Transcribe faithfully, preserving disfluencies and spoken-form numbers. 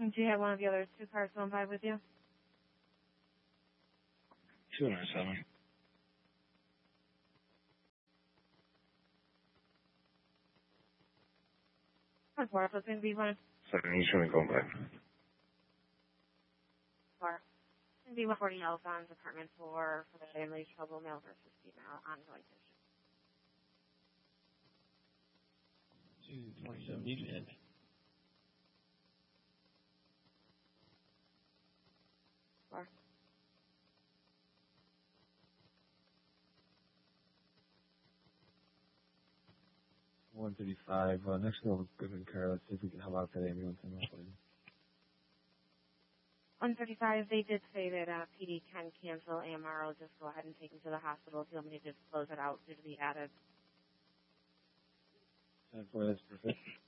And do you have one of the other two cars going by with you? two oh seven. Of course, it's going to be one. Seven, he's trying to go back. Four. It's going to be one forty Alphonse, apartment four, for the family trouble, male versus female, ongoing issue. two twenty-seven, you did. Four. one thirty-five, uh, next level, Goodman Car. Let's see if we can help out that ambulance. one thirty-five, they did say that uh, P D can cancel A M R. I'll just go ahead and take him to the hospital if you want me to just close it out due to the added. ten four, that's perfect.